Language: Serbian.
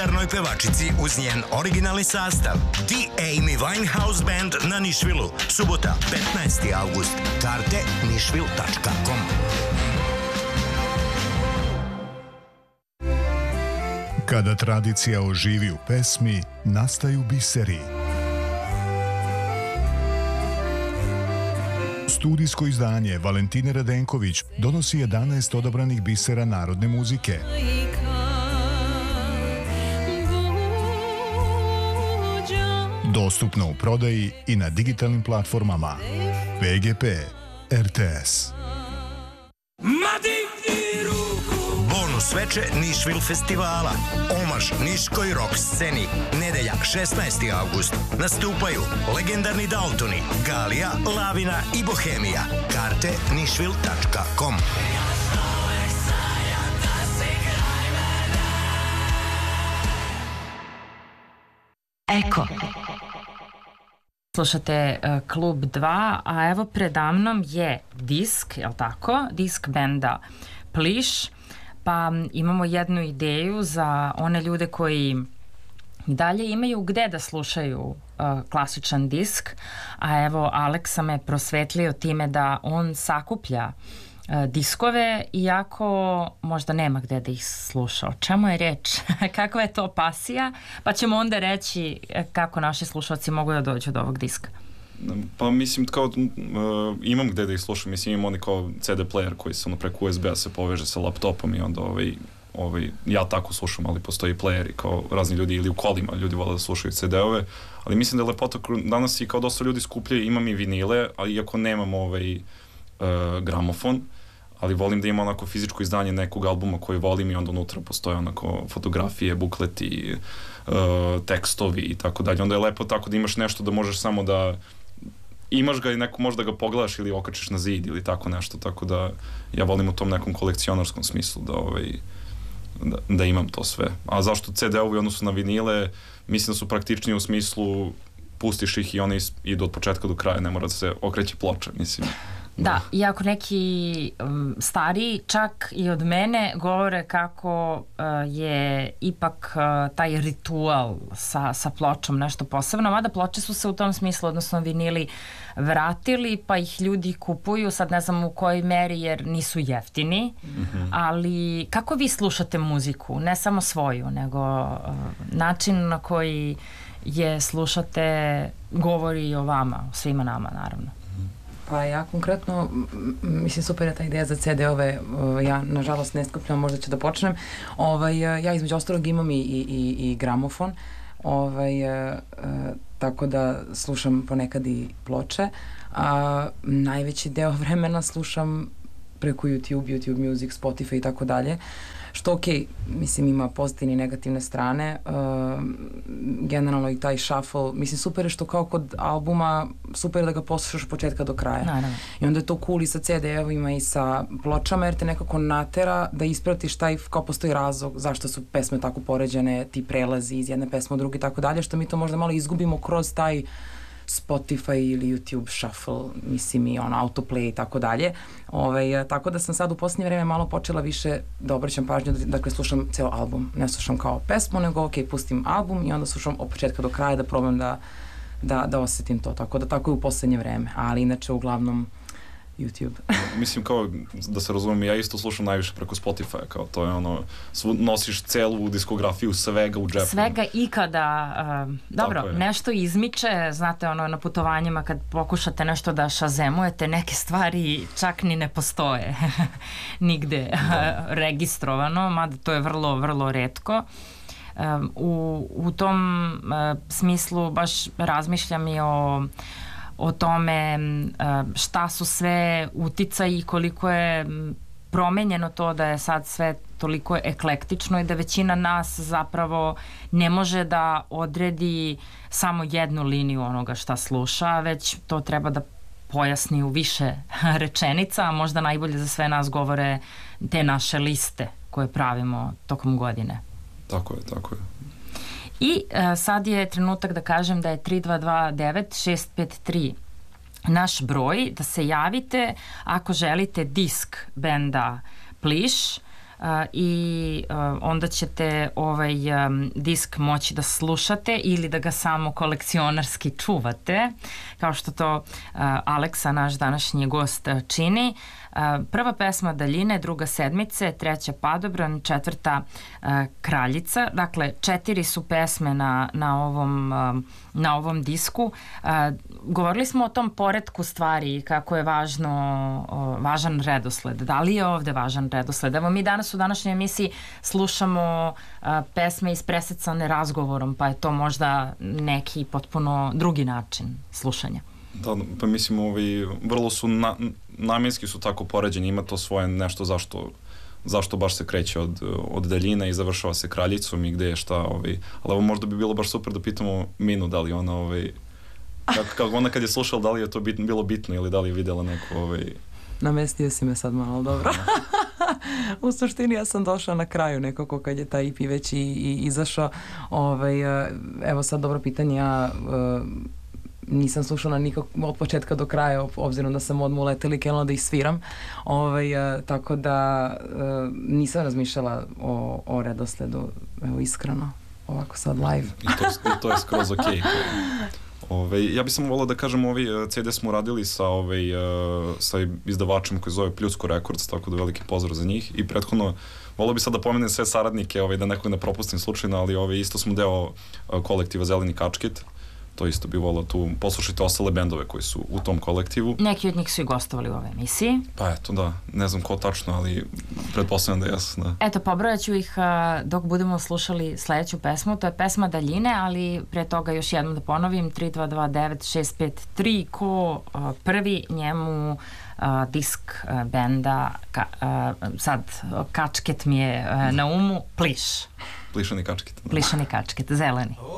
legendarnoj pevačici uz njen originalni sastav. The Amy Winehouse Band na Nišvilu. Subota, 15. avgust. Karte nišvil.com. Kada tradicija oživi u pesmi, nastaju biseri. Studijsko izdanje Valentine Radenković donosi 11 odabranih bisera narodne muzike. Dostupno u prodaji i na digitalnim platformama. PGP RTS. Bonus veče Nišvil festivala. Omaž Niškoj rock sceni. Nedelja, 16. avgust. Nastupaju legendarni Daltoni, Galija, Lavina i Bohemija. Karte nišvil.com. Eko. Slušate Klub 2, a evo predamnom je disk, je li tako? Disk benda Pliš. Pa imamo jednu ideju za one ljude koji dalje imaju gde da slušaju klasičan disk, a evo Aleksa me prosvetlio time da on sakuplja diskove, iako možda nema gde da ih sluša. O čemu je reč? Kakva je to pasija? Pa ćemo onda reći kako naši slušalci mogu da dođu do ovog diska. Pa mislim kao imam gde da ih slušam, mislim imam oni kao CD player koji se preko USB-a se poveže sa laptopom i onda ja tako slušam, ali postoji player i kao razni ljudi ili u kolima ljudi vole da slušaju CD-ove, ali mislim da je lepota danas i kao dosta ljudi skupljaju, imam i vinile, ali iako nemam gramofon, ali volim da imam onako fizičko izdanje nekog albuma koji volim i onda unutra postoje onako fotografije, bukleti, tekstovi i tako dalje. Onda je lepo tako da imaš nešto da možeš samo da imaš ga i neko može da ga pogledaš ili okačiš na zid ili tako nešto, tako da ja volim u tom nekom kolekcionarskom smislu da imam to sve. A zašto CD-ovi u odnosu na vinile, mislim da su praktičniji u smislu pustiš ih i one idu od početka do kraja, ne mora da se okreće ploča, mislim. Da, iako neki stariji, čak i od mene, govore kako je ipak taj ritual sa pločom nešto posebno, mada ploče su se u tom smislu, odnosno vinili, vratili, pa ih ljudi kupuju, sad ne znam u kojoj meri jer nisu jeftini, ali kako vi slušate muziku, ne samo svoju, nego način na koji je slušate govori i o vama, o svima nama naravno. Pa ja konkretno, mislim super je ta ideja za CD-ove, ja nažalost ne skupljam, možda ću da počnem. Ja između ostalog imam i gramofon, tako da slušam ponekad i ploče, a najveći deo vremena slušam preko YouTube Music, Spotify i tako dalje, što okej, mislim ima pozitivne i negativne strane, generalno i taj shuffle, mislim super je što kao kod albuma, super je da ga poslušaš od početka do kraja. Naravno. I onda je to cool i sa CD-evima i sa pločama, jer te nekako natera da ispratiš taj, kao postoji razlog zašto su pesme tako poređene, ti prelazi iz jedne pesme u drugi i tako dalje, što mi to možda malo izgubimo kroz taj Spotify ili YouTube shuffle, mislim i autoplay i tako dalje. Tako da sam sad u posljednje vreme malo počela više da obraćam pažnju, dakle slušam ceo album, ne slušam kao pesmu, nego pustim album i onda slušam od početka do kraja da probam da osetim to, tako da tako je u posljednje vreme, ali inače uglavnom YouTube. Mislim kao, da se razumem, ja isto slušam najviše preko Spotify, kao to je nosiš celu diskografiju svega u džepu. Svega ikada, dobro, nešto izmiče, znate na putovanjima kad pokušate nešto da šazemujete, neke stvari čak ni ne postoje nigde registrovano, mada to je vrlo, vrlo retko. U tom smislu baš razmišljam i o tome šta su sve uticaji i koliko je promenjeno to da je sad sve toliko eklektično i da većina nas zapravo ne može da odredi samo jednu liniju onoga šta sluša, već to treba da pojasni u više rečenica, a možda najbolje za sve nas govore te naše liste koje pravimo tokom godine. Tako je. I sad je trenutak da kažem da je 3229-653 naš broj, da se javite ako želite disk benda Pliš. i onda ćete ovaj disk moći da slušate ili da ga samo kolekcionarski čuvate, kao što to Aleksa, naš današnji gost, čini. Prva pesma Daljine, druga Sedmice, treća Padobran, četvrta Kraljica. Dakle, 4 su pesme na ovom disku. Govorili smo o tom poretku stvari, kako je važan redosled. Da li je ovde važan redosled? Evo, mi danas u današnjoj emisiji slušamo pesme ispresecane razgovorom, pa je to možda neki potpuno drugi način slušanja. Da, pa mislim, vrlo su namjenski su tako poređeni, ima to svoje nešto zašto baš se kreće od Daljine i završava se Kraljicom i gde je šta, ali ovo možda bi bilo baš super da pitamo Minu da li ona, kako ona kad je slušala, da li je to bilo bitno ili da li je videla neko, Namestio si me sad malo, dobro. U suštini ja sam došla na kraju nekako kad je taj EP već i izašao. Evo sad dobro pitanje, ja nisam slušala nikak od početka do kraja, obzirom da sam odmah uletela i krenula da ih sviram. Tako da nisam razmišljala o redosledu, evo iskreno, ovako sad live. I to je skroz okej. Ja bih samo volao da kažem, CD smo radili sa izdavačem koji zove Pljusko Records, tako da veliki pozdrav za njih. I prethodno, volao bih sad da pomenem sve saradnike, da nekog ne propustim slučajno, ali isto smo deo kolektiva Zeleni kačket. To isto bi volao tu, poslušajte ostale bendove koji su u tom kolektivu. Neki od njih su i gostovali u ovoj emisiji. Pa eto, da, ne znam ko tačno, ali pretpostavljam da jesu, da. Eto, pobrojat ću ih dok budemo slušali sledeću pesmu. To je pesma Daljine, ali pre toga još jednom da ponovim, 3229-653, ko prvi, njemu disk benda, sad kačket mi je na umu, Pliš. Plišani kačket. Plišani kačket, zeleni.